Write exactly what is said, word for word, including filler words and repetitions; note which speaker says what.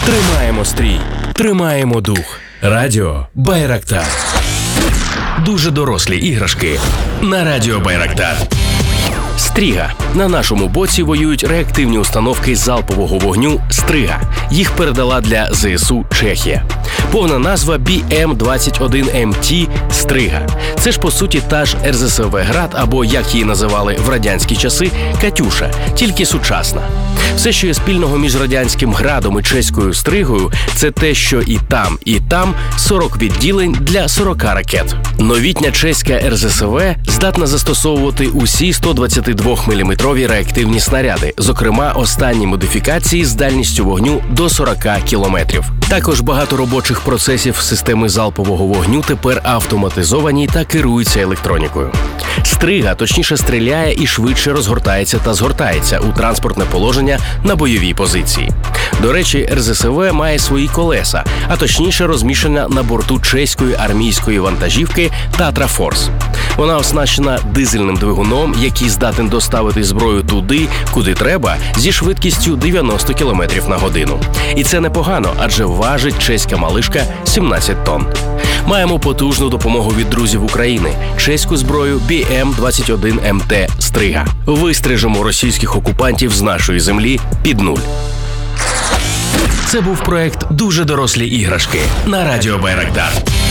Speaker 1: Тримаємо стрій, тримаємо дух. Радіо Байрактар. Дуже дорослі іграшки на радіо Байрактар. Стріга. На нашому боці воюють реактивні установки залпового вогню «Стрига». Їх передала для ЗСУ Чехія. Повна назва бі ем двадцять один ем ті «Стрига». Це ж, по суті, та ж ер зет ес ве «Град», або, як її називали в радянські часи, «Катюша», тільки сучасна. Все, що є спільного між радянським «Градом» і чеською «Стригою», це те, що і там, і там сорок відділень для сорока ракет. Новітня чеська ер зет ес ве здатна застосовувати усі сто двадцятидвоміліметрові реактивні снаряди, зокрема останні модифікації з дальністю вогню до сорока кілометрів. Також багато робочих процесів системи залпового вогню тепер автоматизовані та керуються електронікою. «Стрига» точніше стріляє і швидше розгортається та згортається у транспортне положення на бойовій позиції. До речі, ер зет ес ве має свої колеса, а точніше розміщена на борту чеської армійської вантажівки «Татра Форс». Вона оснащена дизельним двигуном, який здатен доставити зброю туди, куди треба, зі швидкістю дев'яносто кілометрів на годину. І це непогано, адже важить чеська малишка сімнадцять тонн. Маємо потужну допомогу від друзів України – чеську зброю бі ем двадцять один ем те «Стрига». Вистрижимо російських окупантів з нашої землі під нуль. Це був проект «Дуже дорослі іграшки» на радіо Байрактар.